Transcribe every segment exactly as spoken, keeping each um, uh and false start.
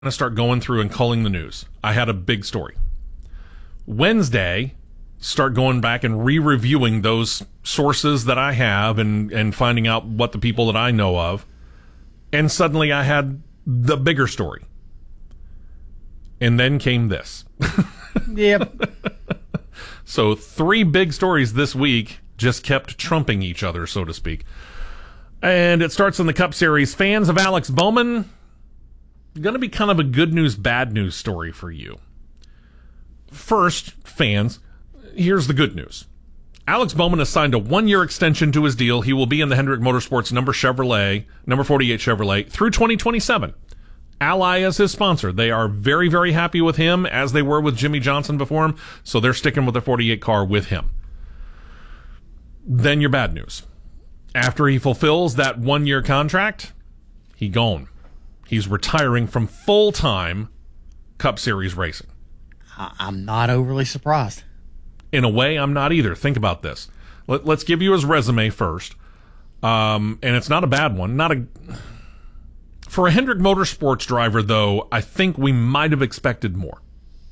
to start going through and culling the news. I had a big story. Wednesday, start going back and re-reviewing those sources that I have and, and finding out what the people that I know of. And suddenly I had the bigger story. And then came this. Yep. So three big stories this week just kept trumping each other, so to speak. And it starts in the Cup Series. Fans of Alex Bowman, going to be kind of a good news, bad news story for you. First, fans, here's the good news. Alex Bowman has signed a one-year extension to his deal. He will be in the Hendrick Motorsports number Chevrolet, number forty-eight Chevrolet, through twenty twenty-seven. Ally as his sponsor. They are very, very happy with him, as they were with Jimmy Johnson before him, so they're sticking with the forty-eight car with him. Then your bad news. After he fulfills that one-year contract, he gone. He's retiring from full-time Cup Series racing. I'm not overly surprised. In a way, I'm not either. Think about this. Let, let's give you his resume first. Um, and it's not a bad one. Not a For a Hendrick Motorsports driver, though, I think we might have expected more.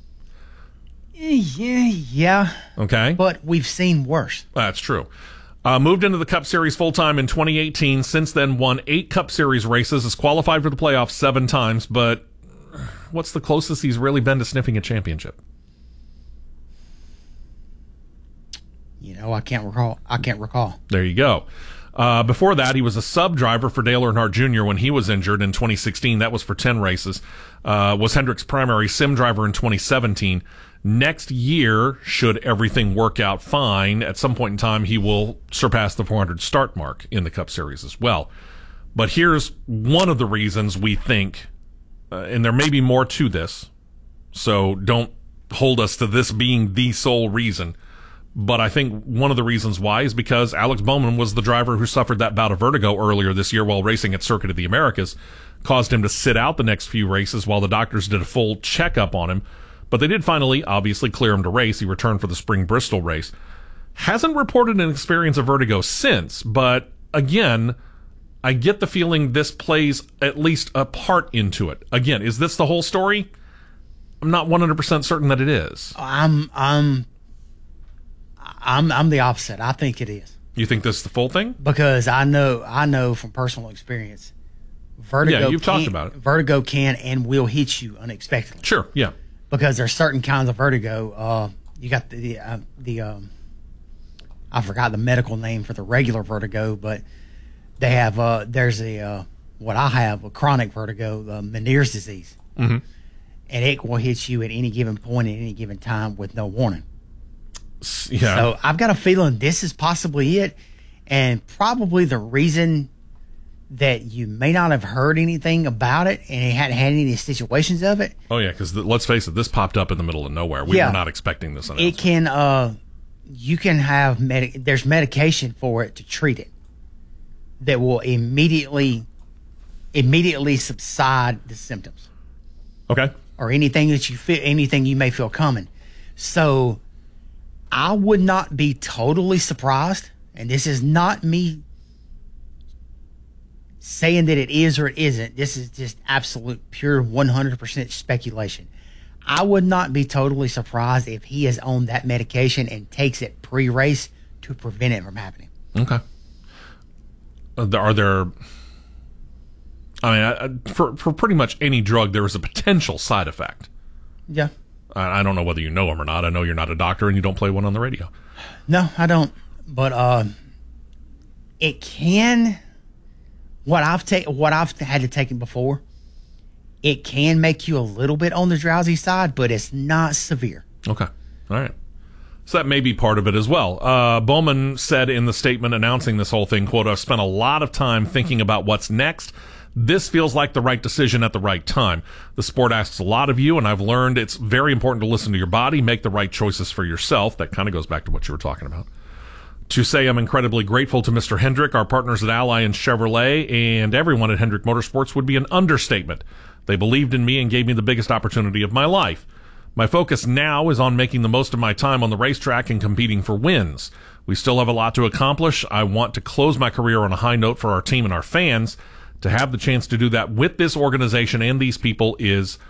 Yeah, yeah. Okay. But we've seen worse. That's true. Uh, moved into the Cup Series full-time in twenty eighteen. Since then, won eight Cup Series races. Has qualified for the playoffs seven times. But what's the closest he's really been to sniffing a championship? You know, I can't recall. I can't recall. There you go. Uh, before that, he was a sub driver for Dale Earnhardt Junior when he was injured in twenty sixteen. That was for ten races. Uh, was Hendrick's primary sim driver in twenty seventeen. Next year, should everything work out fine, at some point in time, he will surpass the four hundred start mark in the Cup Series as well. But here's one of the reasons we think, uh, and there may be more to this, so don't hold us to this being the sole reason. But I think one of the reasons why is because Alex Bowman was the driver who suffered that bout of vertigo earlier this year while racing at Circuit of the Americas, caused him to sit out the next few races while the doctors did a full checkup on him. But they did finally, obviously, clear him to race. He returned for the spring Bristol race. Hasn't reported an experience of vertigo since, but again, I get the feeling this plays at least a part into it. Again, is this the whole story? I'm not one hundred percent certain that it is. I'm, I'm, I'm, I'm the opposite. I think it is. You think this is the full thing? Because I know, I know from personal experience, vertigo. Yeah, you've can, talked about it. Vertigo can and will hit you unexpectedly. Sure. Yeah. Because there's certain kinds of vertigo. Uh, you got the the, uh, the um, I forgot the medical name for the regular vertigo, but they have uh, there's a uh, what I have a chronic vertigo, uh, Meniere's disease, mm-hmm. and it will hit you at any given point at any given time with no warning. Yeah. So I've got a feeling this is possibly it, and probably the reason that you may not have heard anything about it and it hadn't had any situations of it. Oh, yeah, because let's face it, this popped up in the middle of nowhere. We yeah, were not expecting this announcement. It can, uh, you can have, medi- there's medication for it to treat it that will immediately, immediately subside the symptoms. Okay. Or anything that you feel, anything you may feel coming. So I would not be totally surprised, and this is not me saying that it is or it isn't. This is just absolute pure one hundred percent speculation. I would not be totally surprised if he is on that medication and takes it pre-race to prevent it from happening. Okay. Are there, I mean, I, for, for pretty much any drug, there is a potential side effect. Yeah. I, I don't know whether you know them or not. I know you're not a doctor and you don't play one on the radio. No, I don't. But uh, it can... What I've taken, what I've had to take it before, it can make you a little bit on the drowsy side, but it's not severe. Okay, all right. So that may be part of it as well. Uh, Bowman said in the statement announcing this whole thing, quote, "I've spent a lot of time thinking about what's next. This feels like the right decision at the right time. The sport asks a lot of you, and I've learned it's very important to listen to your body, make the right choices for yourself." That kind of goes back to what you were talking about. To say I'm incredibly grateful to Mister Hendrick, our partners at Ally and Chevrolet, and everyone at Hendrick Motorsports would be an understatement. They believed in me and gave me the biggest opportunity of my life. My focus now is on making the most of my time on the racetrack and competing for wins. We still have a lot to accomplish. I want to close my career on a high note for our team and our fans. to have the chance to do that with this organization and these people is